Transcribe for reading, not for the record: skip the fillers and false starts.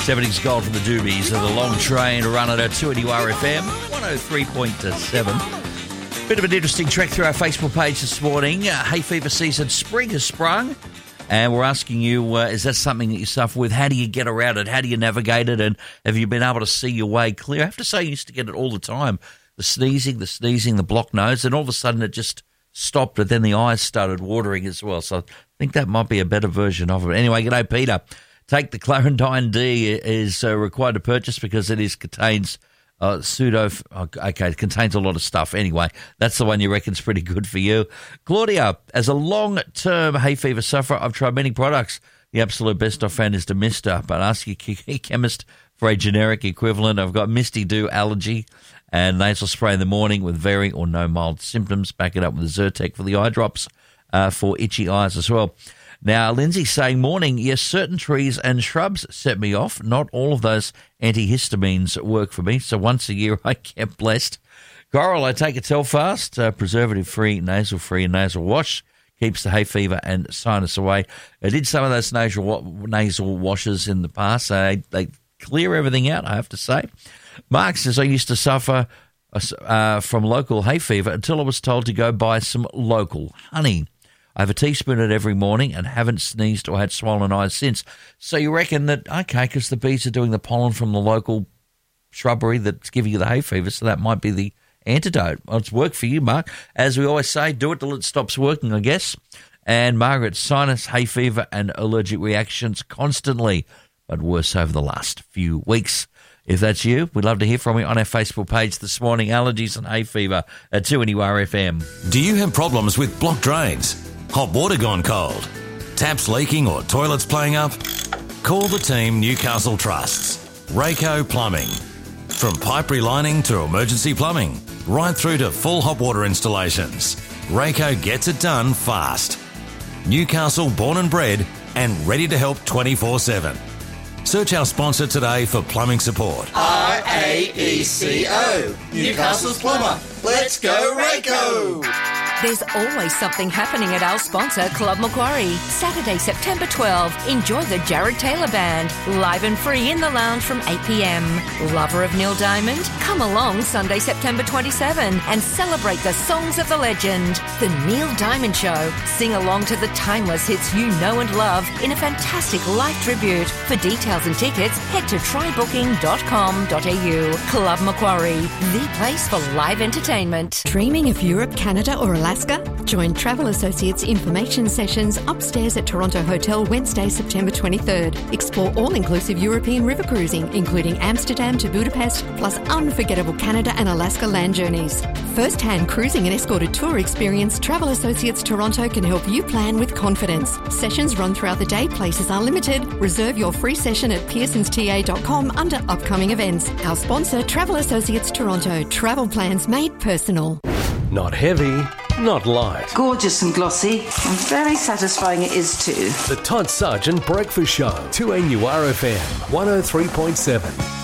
70s gold from the Doobies and the long train to run at our 2NURFM 103.7. Bit of an interesting track through our Facebook page this morning. Hay fever season, spring has sprung. And we're asking you, is that something that you suffer with? How do you get around it? How do you navigate it? And have you been able to see your way clear? I have to say, I used to get it all the time. The sneezing, the blocked nose, and all of a sudden it just stopped, but then the eyes started watering as well. So I think that might be a better version of it. Anyway, g'day, Peter. Take the Clarendine D is required to purchase because it contains it contains a lot of stuff. Anyway, that's the one you reckon's pretty good for you. Claudia, as a long-term hay fever sufferer, I've tried many products. The absolute best I've found is Demista, but ask your chemist for a generic equivalent. I've got Misty Dew allergy and nasal spray in the morning with very or no mild symptoms. Back it up with Zyrtec for the eye drops for itchy eyes as well. Now, Lindsay's saying, morning, yes, certain trees and shrubs set me off. Not all of those antihistamines work for me, so once a year I get blessed. Coral, I take a Telfast, preservative-free, nasal-free and nasal wash. Keeps the hay fever and sinus away. I did some of those nasal washes in the past. They clear everything out, I have to say. Mark says, I used to suffer from local hay fever until I was told to go buy some local honey. I have a teaspoon of it every morning and haven't sneezed or had swollen eyes since. So you reckon that, okay, because the bees are doing the pollen from the local shrubbery that's giving you the hay fever, so that might be the antidote. Well, it's worked for you, Mark. As we always say, do it till it stops working, I guess. And Margaret, sinus, hay fever and allergic reactions constantly, but worse over the last few weeks. If that's you, we'd love to hear from you on our Facebook page this morning. Allergies and hay fever at 2NURFM. Do you have problems with blocked drains? Hot water gone cold? Taps leaking or toilets playing up? Call the team Newcastle Trusts. Rayco Plumbing. From pipe relining to emergency plumbing, right through to full hot water installations, Rayco gets it done fast. Newcastle born and bred and ready to help 24/7. Search our sponsor today for plumbing support. RAECO, Newcastle's plumber. Let's go Rayco! There's always something happening at our sponsor, Club Macquarie. Saturday, September 12. Enjoy the Jared Taylor Band, live and free in the lounge from 8 p.m. Lover of Neil Diamond? Come along Sunday, September 27 and celebrate the songs of the legend. The Neil Diamond Show. Sing along to the timeless hits you know and love in a fantastic live tribute. For details and tickets, head to trybooking.com.au. Club Macquarie, the place for live entertainment. Dreaming of Europe, Canada or Alaska? Join Travel Associates information sessions upstairs at Toronto Hotel Wednesday, September 23rd. Explore all-inclusive European river cruising, including Amsterdam to Budapest, plus unforgettable Canada and Alaska land journeys. First-hand cruising and escorted tour experience, Travel Associates Toronto can help you plan with confidence. Sessions run throughout the day, places are limited. Reserve your free session at pearsonsta.com under upcoming events. Our sponsor, Travel Associates Toronto. Travel plans made personal. Not heavy, not light. Gorgeous and glossy, and very satisfying it is too. The Todd Sargent Breakfast Show, 2NURFM 103.7.